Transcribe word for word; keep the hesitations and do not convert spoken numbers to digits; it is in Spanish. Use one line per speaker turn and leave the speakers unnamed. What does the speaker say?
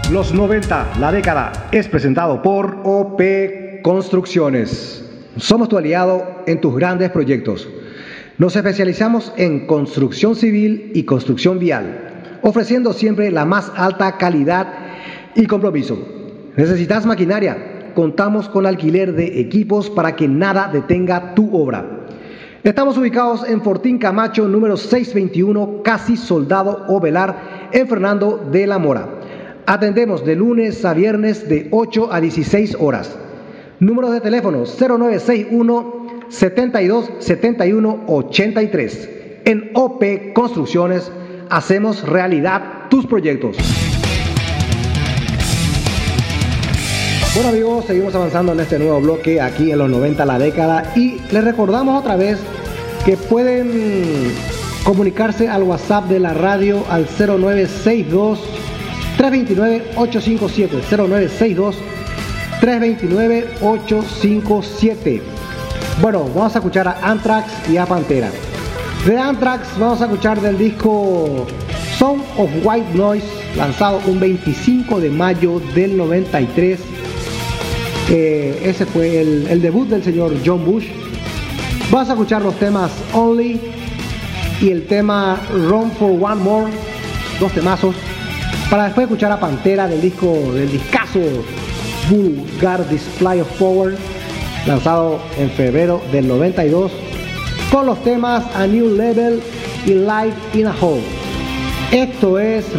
Los noventa, la década, es presentado por O P Construcciones. Somos tu aliado en tus grandes proyectos. Nos especializamos en construcción civil y construcción vial, ofreciendo siempre la más alta calidad y compromiso. ¿Necesitas maquinaria? Contamos con alquiler de equipos para que nada detenga tu obra. Estamos ubicados en Fortín Camacho, número seiscientos veintiuno, casi Soldado Ovelar, en Fernando de la Mora. Atendemos de lunes a viernes de ocho a dieciséis horas. Número de teléfono cero nueve seis uno, setenta y dos, setenta y uno, ochenta y tres. En O P Construcciones hacemos realidad tus proyectos. Bueno amigos, seguimos avanzando en este nuevo bloque aquí en los noventa, la década, y les recordamos otra vez que pueden comunicarse al WhatsApp de la radio al cero nueve seis dos, tres dos nueve, ocho cinco siete, cero nueve seis dos, tres dos nueve, ocho cinco siete. Bueno, vamos a escuchar a Anthrax y a Pantera. De Anthrax vamos a escuchar del disco Sound of White Noise, lanzado un veinticinco de mayo del noventa y tres. Eh, ese fue el, el debut del señor John Bush. Vamos a escuchar los temas Only y el tema Run for One More, dos temazos, para después escuchar a Pantera del disco, del discazo Vulgar Display of Power, lanzado en febrero del noventa y dos, con los temas A New Level y Life in a Hole. Esto es